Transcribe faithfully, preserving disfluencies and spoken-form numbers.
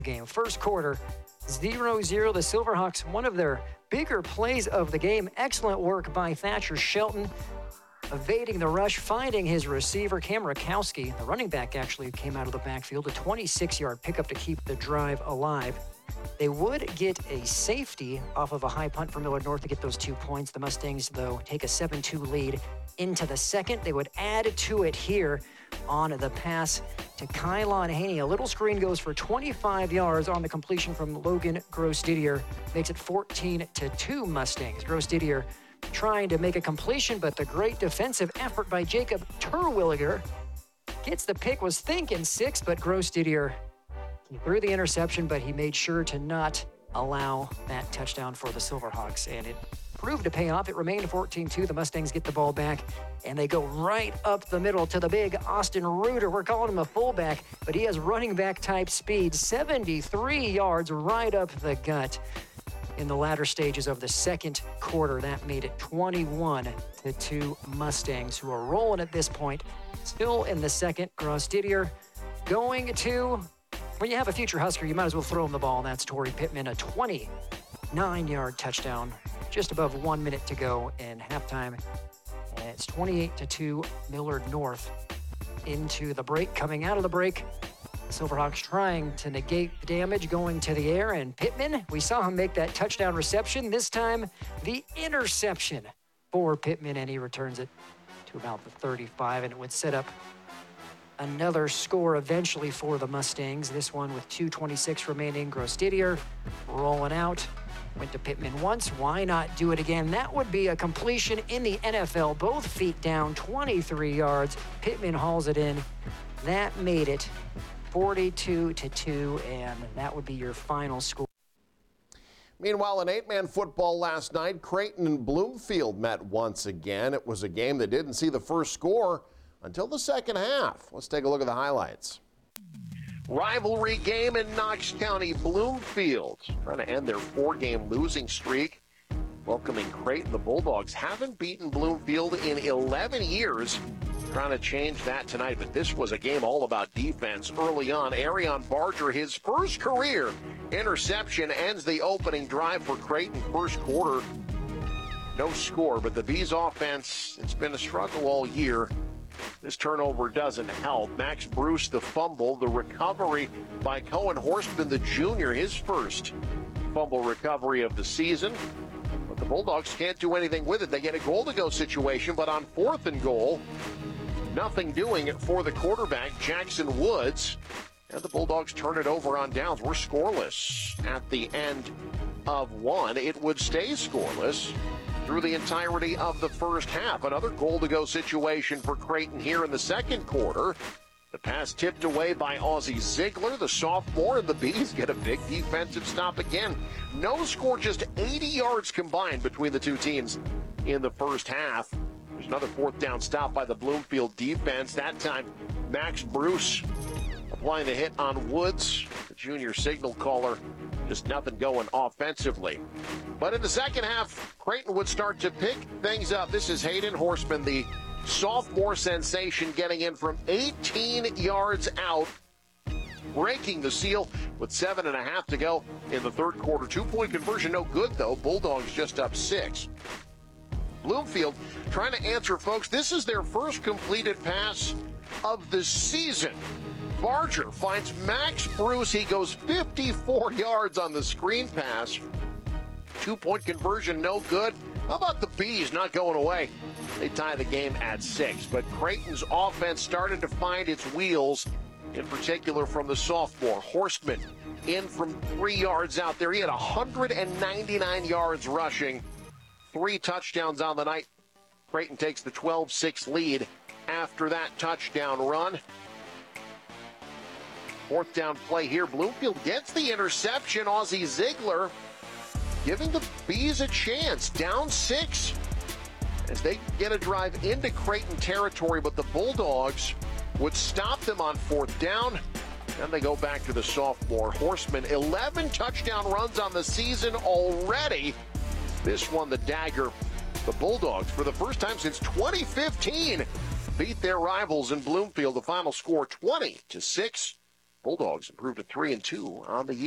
game. First quarter, zero zero. The Silverhawks, one of their bigger plays of the game. Excellent work by Thatcher Shelton, evading the rush, finding his receiver, Cam Rakowski. The running back actually came out of the backfield, a twenty-six-yard pickup to keep the drive alive. They would get a safety off of a high punt from Millard North to get those two points. The Mustangs, though, take a seven two lead into the second. They would add to it here on the pass to Kylon Haney. A little screen goes for twenty-five yards on the completion from Logan Gross-Didier. Makes it fourteen to two Mustangs. Gross-Didier trying to make a completion, but the great defensive effort by Jacob Terwilliger gets the pick. Was thinking six, but Gross-Didier, he threw the interception, but he made sure to not allow that touchdown for the Silverhawks, and it proved to pay off. It remained fourteen two. The Mustangs get the ball back, and they go right up the middle to the big Austin Reuter. We're calling him a fullback, but he has running back type speed. seventy-three yards right up the gut in the latter stages of the second quarter. That made it twenty-one to two Mustangs, who are rolling at this point. Still in the second, Gross-Didier going to, when you have a future Husker, you might as well throw him the ball. That's Torrey Pittman, a twenty-nine-yard touchdown. Just above one minute to go in halftime. And it's twenty-eight to two, Millard North into the break. Coming out of the break, the Silverhawks trying to negate the damage, going to the air, and Pittman, we saw him make that touchdown reception. This time, the interception for Pittman, and he returns it to about the thirty-five, and it would set up another score eventually for the Mustangs. This one with two twenty-six remaining. Gross-Didier rolling out. Went to Pittman once. Why not do it again? That would be a completion in the N F L. Both feet down, twenty-three yards. Pittman hauls it in. That made it forty-two to two, and that would be your final score. Meanwhile, in eight-man football last night, Creighton and Bloomfield met once again. It was a game that didn't see the first score until the second half. Let's take a look at the highlights. Rivalry game in Knox County. Bloomfield trying to end their four-game losing streak. Welcoming Creighton. The Bulldogs haven't beaten Bloomfield in eleven years. Trying to change that tonight, but this was a game all about defense early on. Arion Barger, his first career interception, ends the opening drive for Creighton. First quarter, no score, but the Bees offense, it's been a struggle all year. This turnover doesn't help. Max Bruce, the fumble, the recovery by Cohen Horstman, the junior, his first fumble recovery of the season. But the Bulldogs can't do anything with it. They get a goal-to-go situation, but on fourth and goal, nothing doing for the quarterback, Jackson Woods. And the Bulldogs turn it over on downs. We're scoreless at the end of one. It would stay scoreless through the entirety of the first half. Another goal-to-go situation for Creighton here in the second quarter. The pass tipped away by Ozzie Ziegler, the sophomore, and the Bees get a big defensive stop again. No score, just eighty yards combined between the two teams in the first half. There's another fourth down stop by the Bloomfield defense. That time, Max Bruce applying the hit on Woods, the junior signal caller. Just nothing going offensively. But in the second half, Creighton would start to pick things up. This is Hayden Horstman, the sophomore sensation, getting in from eighteen yards out, breaking the seal with seven and a half to go in the third quarter. Two-point conversion, no good, though. Bulldogs just up six. Bloomfield trying to answer, folks. This is their first completed pass of the season. Barger finds Max Bruce. He goes fifty-four yards on the screen pass. Two-point conversion, no good. How about the Bees not going away? They tie the game at six. But Creighton's offense started to find its wheels, in particular from the sophomore. Horstman in from three yards out there. He had one hundred ninety-nine yards rushing. Three touchdowns on the night. Creighton takes the twelve six lead after that touchdown run. Fourth down play here. Bloomfield gets the interception. Ozzie Ziegler giving the Bees a chance. Down six as they get a drive into Creighton territory, but the Bulldogs would stop them on fourth down. Then they go back to the sophomore. Horstman, eleven touchdown runs on the season already. This one, the dagger. The Bulldogs, for the first time since twenty fifteen, beat their rivals in Bloomfield. The final score, twenty to six. Bulldogs improved to three and two on the year.